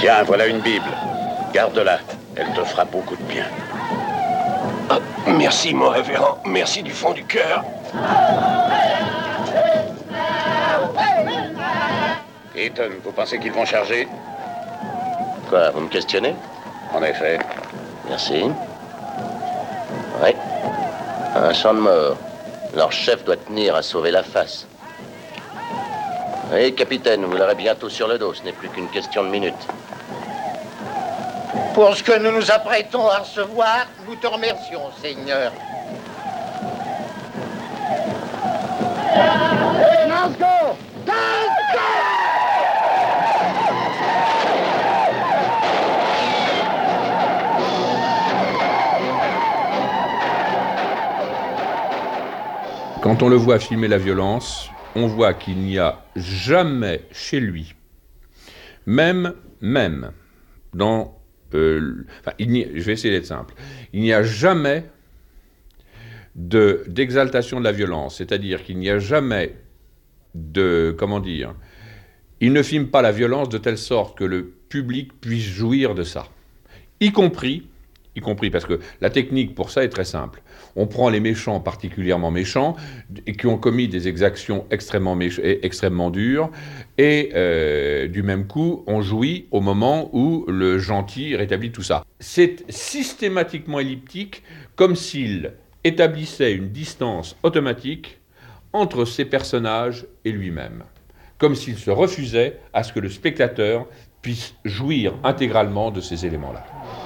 Tiens, voilà une Bible. Garde-la. Elle te fera beaucoup de bien. Ah, merci, mon révérend. Merci du fond du cœur. Ethan, vous pensez qu'ils vont charger? Quoi, vous me questionnez? En effet. Merci. Oui. Un champ de mort. Leur chef doit tenir à sauver la face. Oui, capitaine, vous l'aurez bientôt sur le dos. Ce n'est plus qu'une question de minutes. Pour ce que nous nous apprêtons à recevoir, nous te remercions, Seigneur. Let's go! Let's go! Quand on le voit filmer la violence, on voit qu'il n'y a jamais chez lui, même dans... je vais essayer d'être simple. Il n'y a jamais d'exaltation de la violence, c'est-à-dire qu'il n'y a jamais de... Comment dire? Il ne filme pas la violence de telle sorte que le public puisse jouir de ça, y compris parce que la technique pour ça est très simple. On prend les méchants particulièrement méchants et qui ont commis des exactions extrêmement dures et du même coup, on jouit au moment où le gentil rétablit tout ça. C'est systématiquement elliptique, comme s'il établissait une distance automatique entre ses personnages et lui-même, comme s'il se refusait à ce que le spectateur puisse jouir intégralement de ces éléments-là.